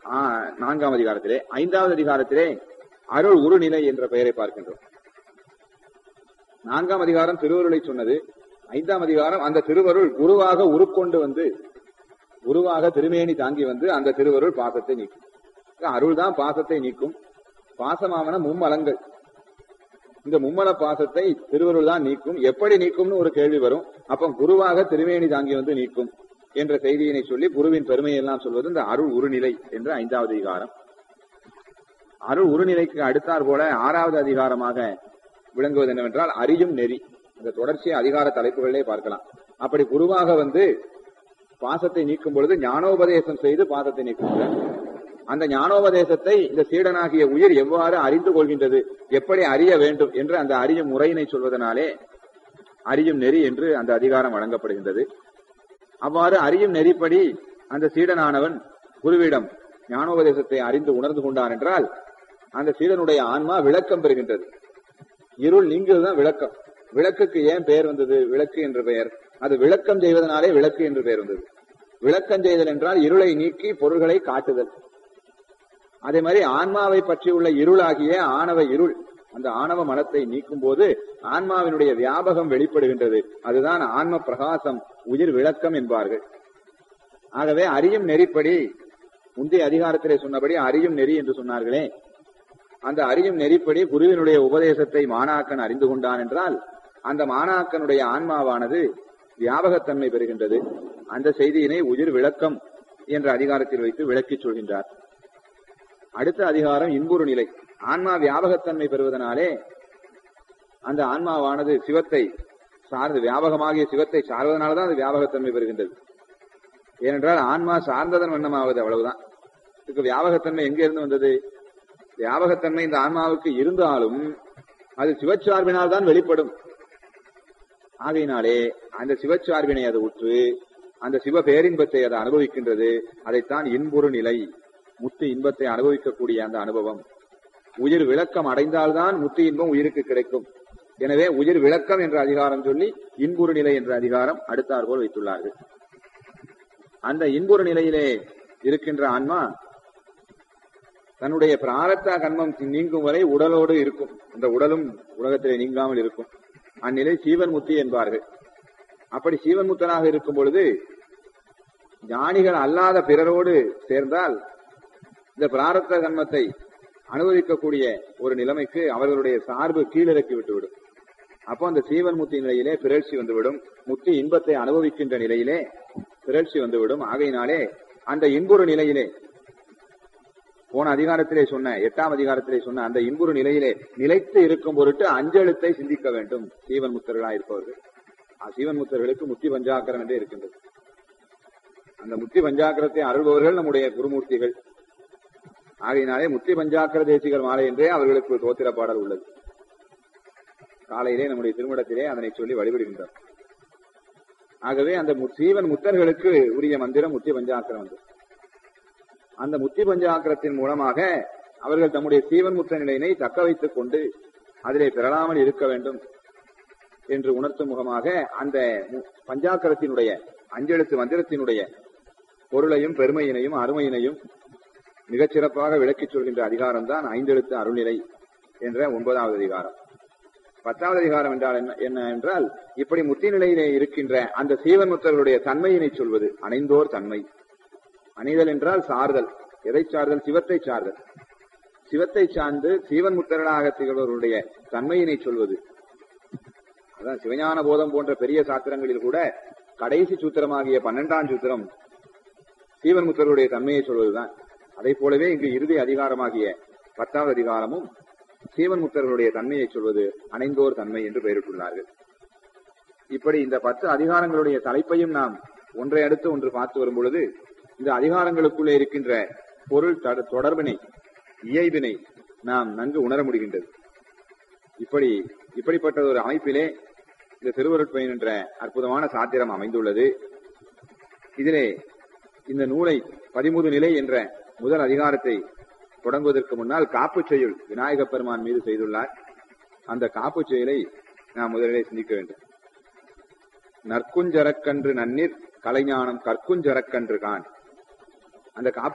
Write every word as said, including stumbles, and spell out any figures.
நான்காம் அதிகாரத்திலே. ஐந்தாவது அதிகாரத்திலே அருள் உருநிலை என்ற பெயரை பார்க்கின்றோம். நான்காம் அதிகாரம் திருவருளை சொன்னது. ஐந்தாம் அதிகாரம் அந்த திருவருள் குருவாக உருக்கொண்டு வந்து குருவாக திருமேனி தாங்கி வந்து அந்த திருவருள் பாசத்தை நீக்கும். அருள் தான் பாசத்தை நீக்கும். பாசமாவன மும்மலங்கள். இந்த மும்மல பாசத்தை திருவருள் தான் நீக்கும். எப்படி நீக்கும்னு ஒரு கேள்வி வரும். அப்ப குருவாக திருமேனி தாங்கி வந்து நீக்கும் என்ற செய்தியினை சொல்லி குருவின் பெருமையெல்லாம் சொல்வது இந்த அருள் உருநிலை என்ற ஐந்தாவது அதிகாரம். அருள் உருநிலைக்கு அடுத்தாற் போல ஆறாவது அதிகாரமாக விளங்குவது என்னவென்றால் அறியும் நெறி. இந்த தொடர்ச்சியை அதிகார தலைப்புகளிலே பார்க்கலாம். அப்படி குருவாக வந்து பாசத்தை நீக்கும் பொழுது ஞானோபதேசம் செய்து பாசத்தை நீக்குகிறார். அந்த ஞானோபதேசத்தை இந்த சீடனாகிய உயிர் எவ்வாறு அறிந்து கொள்கின்றது, எப்படி அறிய வேண்டும் என்று அந்த அறியும் முறையினை சொல்வதனாலே அறியும் நெறி என்று அந்த அதிகாரம் வழங்கப்படுகின்றது. அவ்வாறு அறியும் நெறிப்படி அந்த சீடனானவன் குருவிடம் ஞானோபதேசத்தை அறிந்து உணர்ந்து கொண்டான் என்றால் அந்த சீடனுடைய ஆன்மா விளக்கம் பெறுகின்றது. இருள் நீங்குவதுதான் விளக்கம். விளக்குக்கு ஏன் பெயர் வந்தது? விளக்கு என்ற பெயர். அது விளக்கம் செய்வதனாலே விளக்கு என்று பெயர் வந்தது. விளக்கம் செய்தல் என்றால் இருளை நீக்கி பொருள்களை காட்டுதல். அதே மாதிரி ஆன்மாவை பற்றியுள்ள இருளாகிய ஆணவ இருள், அந்த ஆணவ மனத்தை நீக்கும் போது ஆன்மாவினுடைய வியாபகம் வெளிப்படுகின்றது. அதுதான் ஆன்ம பிரகாசம், உயிர் விளக்கம் என்பார்கள். ஆகவே அறியும் நெறிப்படி முந்தைய அதிகாரத்திலே சொன்னபடி அறியும் நெறி என்று சொன்னார்களே, அந்த அறியும் நெறிப்படி குருவினுடைய உபதேசத்தை மாணாக்கன் அறிந்து கொண்டான் என்றால் அந்த மாணாக்கனுடைய ஆன்மாவானது வியாபகத்தன்மை பெறுகின்றது. அந்த செய்தியினை உயிர் விளக்கம் என்ற அதிகாரத்தில் வைத்து விளக்கிச் சொல்கின்றார். அடுத்த அதிகாரம் இன்புறு நிலை. ஆன்மா வியாபகத்தன்மை பெறுவதனாலே அந்த ஆன்மாவானது சிவத்தை சார்ந்து வியாபகமாகிய சிவத்தை சார்வதனால்தான் அது வியாபகத்தன்மை பெறுகின்றது. ஏனென்றால் ஆன்மா சார்ந்ததன் வண்ணமாவது, அவ்வளவுதான். இதுக்கு வியாபகத்தன்மை எங்க இருந்து வந்தது? வியாபகத்தன்மை இந்த ஆன்மாவுக்கு இருந்தாலும் அது சிவச்சார்பினால் தான் வெளிப்படும். ஆகையினாலே அந்த சிவச்சார்பினை அது உற்று அந்த சிவ பேரின்பத்தை அது அனுபவிக்கின்றது. அதைத்தான் இன்புறு நிலை, முத்தி இன்பத்தை அனுபவிக்கக்கூடிய அந்த அனுபவம். உயிர் விளக்கம் அடைந்தால்தான் முத்தி இன்பம் உயிருக்கு கிடைக்கும். எனவே உயிர் விளக்கம் என்ற அதிகாரம் சொல்லி இன்புறு நிலை என்ற அதிகாரம் அடுத்தாற்போல் வைத்துள்ளார்கள். அந்த இன்புறு நிலையிலே இருக்கின்ற ஆன்மா தன்னுடைய பிராரத்த கர்மம் நீங்கும் வரை உடலோடு இருக்கும். அந்த உடலும் உலகத்திலே நீங்காமல் இருக்கும். அந்நிலை சீவன் முத்தி என்பார்கள். அப்படி சீவன் முத்தனாக இருக்கும் பொழுது ஞானிகள் அல்லாத பிறரோடு சேர்ந்தால் இந்த பிராரத்த கர்மத்தை அனுபவிக்கக்கூடிய ஒரு நிலைமைக்கு அவர்களுடைய சார்பு கீழிறக்கி விட்டுவிடும். அப்போ அந்த சீவன் முத்தி நிலையிலே பிறழ்ச்சி வந்துவிடும். முத்தி இன்பத்தை அனுபவிக்கின்ற நிலையிலே பிறழ்ச்சி வந்துவிடும். ஆகையினாலே அந்த இன்புறு நிலையிலே போன அதிகாரத்திலே சொன்ன எட்டாம் அதிகாரத்திலே சொன்ன அந்த இன்புறு நிலையிலே நிலைத்து இருக்கும் பொருட்டு அஞ்செழுத்தை சிந்திக்க வேண்டும் சீவன் முத்தர்களாக இருப்பவர்கள். சீவன் முத்தர்களுக்கு முத்தி பஞ்சாக்கரம் என்றே இருக்கின்றது. அந்த முத்தி பஞ்சாக்கரத்தை அருள்பவர்கள் நம்முடைய குருமூர்த்திகள். ஆகையினாலே முத்தி பஞ்சாக்கர தேசிகர் மாலை என்றே அவர்களுக்கு தோத்திர பாடல் உள்ளது. காலையிலே நம்முடைய திருமணத்திலே அதனை சொல்லி வழிபடுகின்றனர். ஆகவே அந்த சீவன் முத்தர்களுக்கு உரிய மந்திரம் முத்தி பஞ்சாக்கரம் வந்து அந்த முத்தி பஞ்சாக்கரத்தின் மூலமாக அவர்கள் தம்முடைய சீவன் முத்த நிலையினை தக்க வைத்துக் கொண்டு அதிலே பெறலாமல் இருக்க வேண்டும் என்று உணர்த்தும் முகமாக அந்த பஞ்சாக்கரத்தினுடைய அஞ்செழுத்து மந்திரத்தினுடைய பொருளையும் பெருமையினையும் அருமையினையும் மிகச் சிறப்பாக விளக்கிச் சொல்கின்ற அதிகாரம் தான் ஐந்தெழுத்து அருள்நிலை என்ற ஒன்பதாவது அதிகாரம். பத்தாவது அதிகாரம் என்றால் என்ன என்றால் இப்படி முத்தி நிலையிலே இருக்கின்ற அந்த சீவன் முத்தர்களுடைய தன்மையினை சொல்வது. அணைந்தோர் தன்மை. அணைதல் என்றால் சார்தல். எதை சார்தல்? சிவத்தை சார்தல். சிவத்தை சார்ந்து சீவன் முத்தர்களாக திகழ்வர்களுடைய தன்மையினை சொல்வது. அதான் சிவஞான போதம் போன்ற பெரிய சாத்திரங்களில் கூட கடைசி சூத்திரமாகிய பன்னெண்டாம் சூத்திரம் சீவன் முத்தர்களுடைய தன்மையை சொல்வதுதான். அதை போலவே இங்கு இறுதி அதிகாரமாகிய பத்தாவது அதிகாரமும் சீவன் முத்தர்களுடைய தன்மையை சொல்வது அணைந்தோர் தன்மை என்று பெயரிட்டுள்ளார்கள். இப்படி இந்த பத்து அதிகாரங்களுடைய தலைப்பையும் நாம் ஒன்றை அடுத்து ஒன்று பார்த்து வரும் பொழுது இந்த அதிகாரங்களுக்குள்ளே இருக்கின்ற பொருள் தொடர்பினை, இயல்பினை நாம் நன்கு உணர முடிகின்றது. இப்படி இப்படிப்பட்ட ஒரு அமைப்பிலே இந்த திருவருட்பயன் என்ற அற்புதமான சாத்திரம் அமைந்துள்ளது. இதிலே இந்த நூலை பதிமூது நிலை என்ற முதல் அதிகாரத்தை தொடங்குவதற்கு முன்னால் காப்பு செயல் விநாயக பெருமான் மீது செய்துள்ளார். அந்த காப்பு செயலை நாம் முதலிலே சிந்திக்க வேண்டும். நற்குஞ்சரக்கன்று நன்னீர் கலைஞானம் கற்குஞ்சரக்கன்று கான். அந்த காப்பு